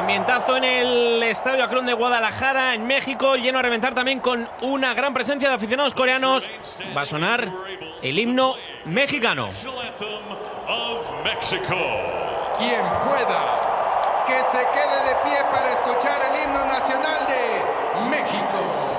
Ambientazo en el Estadio Akron de Guadalajara, en México, lleno a reventar también con una gran presencia de aficionados coreanos. Va a sonar el himno mexicano. Quien pueda, que se quede de pie para escuchar el himno nacional de México.